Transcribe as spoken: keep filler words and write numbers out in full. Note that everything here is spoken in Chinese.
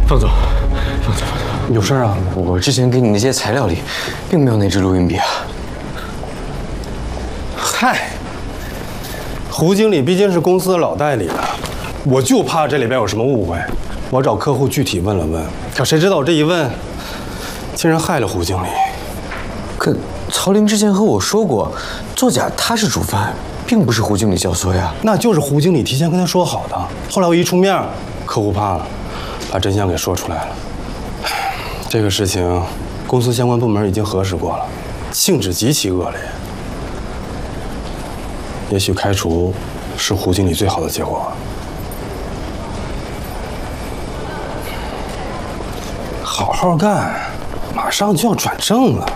方总，方总， 有事啊？ 我之前给你那些材料里，并没有那支录音笔啊。 嗨，胡经理毕竟是公司的老代理了，我就怕这里边有什么误会。我找客户具体问了问，可谁知道我这一问，竟然害了胡经理。 可曹林之前和我说过，作假他是主犯，并不是胡经理教唆呀。 那就是胡经理提前跟他说好的。后来我一出面，客户怕了，把真相给说出来了。这个事情，公司相关部门已经核实过了，性质极其恶劣。也许开除是胡经理最好的结果。好好干，马上就要转正了。